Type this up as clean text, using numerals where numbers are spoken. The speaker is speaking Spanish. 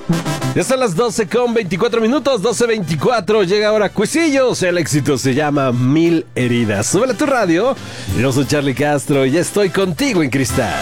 Ya son las 12:24, 12:24. Llega ahora Cuisillos. El éxito se llama Mil Heridas. Súbele a tu radio. Yo soy Charlie Castro y ya estoy contigo en Cristal.